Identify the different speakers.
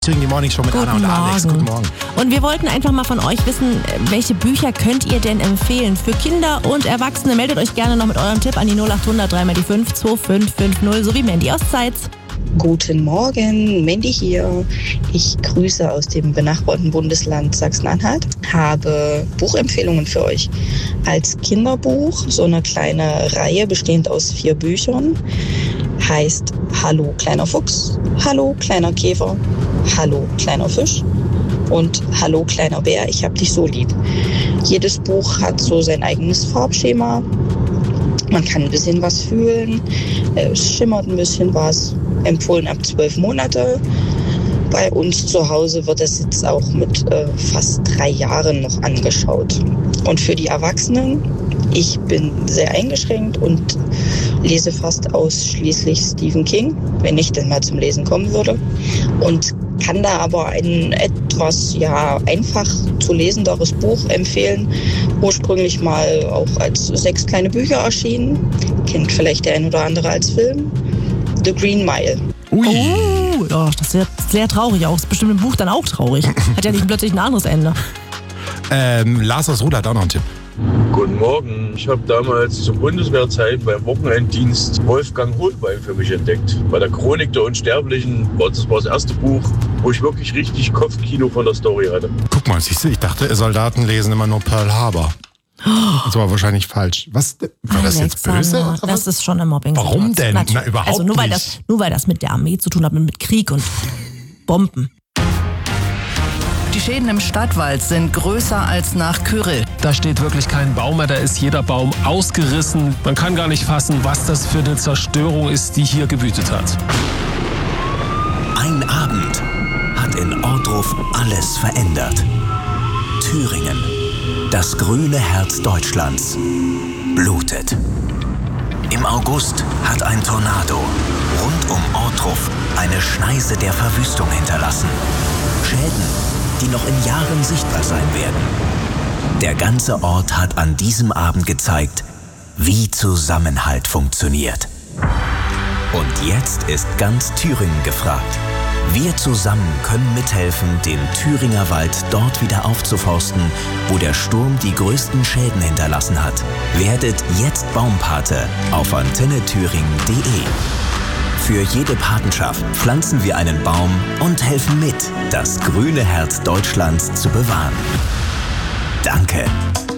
Speaker 1: Thüringen, die Morning Show mit Anna und Alex. Guten Morgen.
Speaker 2: Und wir wollten einfach mal von euch wissen, welche Bücher könnt ihr denn empfehlen für Kinder und Erwachsene? Meldet euch gerne noch mit eurem Tipp an die 0800 3 mal die 5 2550, so wie Mandy aus Zeitz.
Speaker 3: Guten Morgen, Mandy hier. Ich grüße aus dem benachbarten Bundesland Sachsen-Anhalt. Habe Buchempfehlungen für euch. Als Kinderbuch so eine kleine Reihe bestehend aus 4 Büchern. Heißt Hallo kleiner Fuchs, Hallo kleiner Käfer, Hallo kleiner Fisch und Hallo kleiner Bär, ich hab dich so lieb. Jedes Buch hat so sein eigenes Farbschema. Man kann ein bisschen was fühlen, es schimmert ein bisschen was. Empfohlen ab 12 Monate. Bei uns zu Hause wird das jetzt auch mit fast 3 Jahren noch angeschaut. Und für die Erwachsenen, ich bin sehr eingeschränkt und lese fast ausschließlich Stephen King, wenn ich denn mal zum Lesen kommen würde. Und kann da aber ein etwas einfach zu lesenderes Buch empfehlen. Ursprünglich mal auch als 6 kleine Bücher erschienen. Kennt vielleicht der ein oder andere als Film. The Green Mile.
Speaker 2: Ui. Oh, das ist sehr traurig auch. Ist bestimmt im Buch dann auch traurig. Hat ja nicht plötzlich ein anderes Ende.
Speaker 1: Lars aus Ruder hat auch noch einen Tipp.
Speaker 4: Guten Morgen. Ich habe damals zur Bundeswehrzeit beim Wochenenddienst Wolfgang Hohlbein für mich entdeckt. Bei der Chronik der Unsterblichen war das erste Buch, wo ich wirklich richtig Kopfkino von der Story hatte.
Speaker 1: Guck mal, siehst du, ich dachte, Soldaten lesen immer nur Pearl Harbor. Das war wahrscheinlich falsch. Was? War das jetzt böse? Oder
Speaker 2: das ist schon ein Mobbing.
Speaker 1: Warum denn? Na, überhaupt
Speaker 2: also nur
Speaker 1: nicht.
Speaker 2: Weil das mit der Armee zu tun hat, mit Krieg und Bomben.
Speaker 5: Die Schäden im Stadtwald sind größer als nach Kyrill.
Speaker 6: Da steht wirklich kein Baum mehr, da ist jeder Baum ausgerissen. Man kann gar nicht fassen, was das für eine Zerstörung ist, die hier gewütet hat.
Speaker 7: Ein Abend hat in Ohrdruf alles verändert. Thüringen, das grüne Herz Deutschlands, blutet. Im August hat ein Tornado rund um Ohrdruf eine Schneise der Verwüstung hinterlassen. Schäden, die noch in Jahren sichtbar sein werden. Der ganze Ort hat an diesem Abend gezeigt, wie Zusammenhalt funktioniert. Und jetzt ist ganz Thüringen gefragt. Wir zusammen können mithelfen, den Thüringer Wald dort wieder aufzuforsten, wo der Sturm die größten Schäden hinterlassen hat. Werdet jetzt Baumpate auf antennethüringen.de. Für jede Patenschaft pflanzen wir einen Baum und helfen mit, das grüne Herz Deutschlands zu bewahren. Danke.